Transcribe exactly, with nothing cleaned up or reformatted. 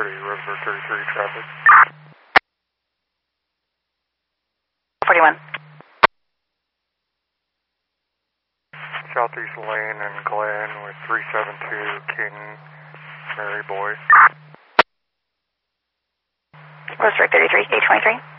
thirty, Roseburg thirty-three traffic. forty-one. Southeast Lane and Glen with three seven two King Mary Boy. Roseburg thirty-three, eight twenty-three.